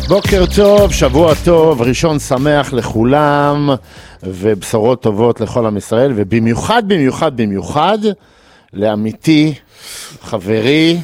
בוקר טוב, שבוע טוב, ראשון שמח לכולם ובשורות טובות לכל עם ישראל, ובמיוחד במיוחד במיוחד לעמיתי, חברי,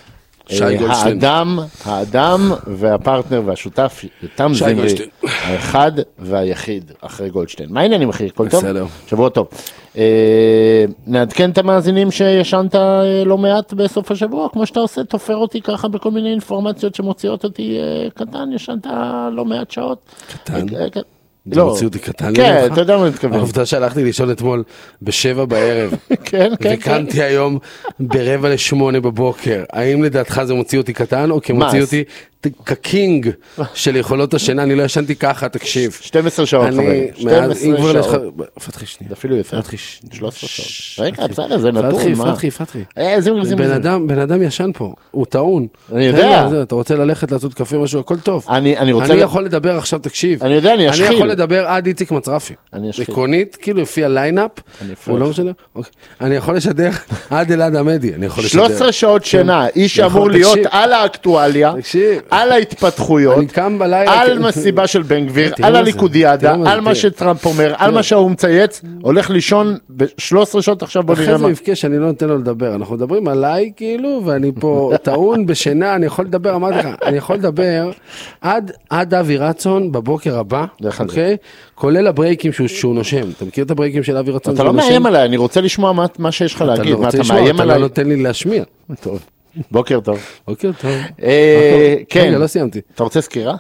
האדם והפרטנר והשותף, יותם זמרי, האחד והיחיד אחרי גולדשטיין. מה העניינים אחי? כל טוב? בסדר. שבוע טוב. נעדכן את המאזינים שישנת לא מעט בסוף השבוע, כמו שאתה עושה, תופר אותי ככה בכל מיני אינפורמציות שמוציאות אותי קטן, ישנת לא מעט שעות. קטן? לא. מוציא אותי קטן. כן, אתה יודע מה אני מתכוון. העובדה שהלכתי לישון אתמול ב7 בערב. כן, כן. וקמתי היום ב7:45 בבוקר. האם לדעתך זה מוציא אותי קטן, או כמוציא אותי כקינג של יכולות השינה? אני לא ישנתי ככה, תקשיב. 12 שעות חברים. 12 שעות. פתחי שנייה. אפילו יפה. 13 שעות. רגע, בסדר, זה נתון. פתחי. בן אדם ישן פה, הוא טעון. אני יודע. אתה רוצה ללכת לעשות קפה משהו, הכל טוב. אני יכול לדבר עכשיו, תקשיב. אני יודע, אני אשחיל. אני יכול לדבר עד איציק מצרפי. עקרונית, כאילו לפי הליינאפ, הוא לא משנה. אני יכול לשדר עד אלעד עמדי. 13 שעות שינה, איש אמור להיות על האקטואליה, על ההתפתחויות, על מסיבה של בן גביר, על הליכודיאדה, על מה שטראמפ אומר, על מה שהוא מצייץ, הולך לישון ב-13 שעות. עכשיו בוא נראה מה. אחרי זה יבקש שאני לא נותן לו לדבר. אנחנו מדברים עליי כאילו, ואני פה טעון בשינה, אני יכול לדבר, אמרתי לך, אני יכול לדבר עד אבי רצון בבוקר הבא, אוקיי? כולל הברייקים שהוא נושם. אתה מכיר את הברייקים של אבי רצון? אתה לא מאיים עליי, אני רוצה לשמוע מה שיש לך להגיד. אתה לא נותן לי להשמיע. טוב. בוקר טוב. בוקר טוב. כן. לא סיימתי. אתה רוצה סקירה?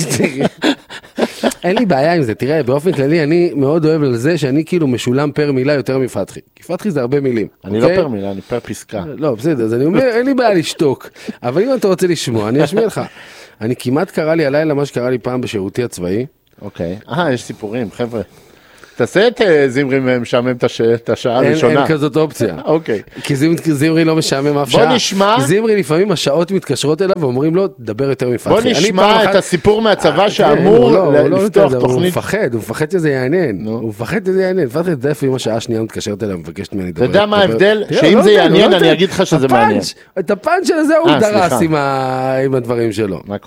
אין לי בעיה עם זה, תראה, באופן כללי אני מאוד אוהב על זה שאני כאילו משולם פר מילה יותר מפתחי. כי פתחי זה הרבה מילים. אני לא פר מילה, אני פר פסקה. לא, בסדר, אז אני אומר, אין לי בעיה לשתוק. אבל אם אתה רוצה לשמוע, אני אשמיע לך. אני כמעט קרה לי הלילה מה שקרה לי פעם בשירותי הצבאי. אוקיי. יש סיפורים, חבר'ה. תעשה את זמרי משעמם את השעה הראשונה. אין כזאת אופציה. אוקיי. כי זמרי לא משעמם אף שעה. בוא נשמע. זמרי לפעמים השעות מתקשרות אליו ואומרים לו, דבר יותר מפתחי. בוא נשמע את הסיפור מהצבא שאמור לפתוח תוכנית. הוא מפחד שזה יעניין. הוא מפחד שזה יעניין. פתחי את זה לפעמים השעה השנייה מתקשרת אליו ומבקשת ממני לדבר. אתה יודע מה ההבדל? שאם זה יעניין אני אגיד לך שזה מעניין. את הפאנץ' של זה הוא דרס עם הדברים שלו.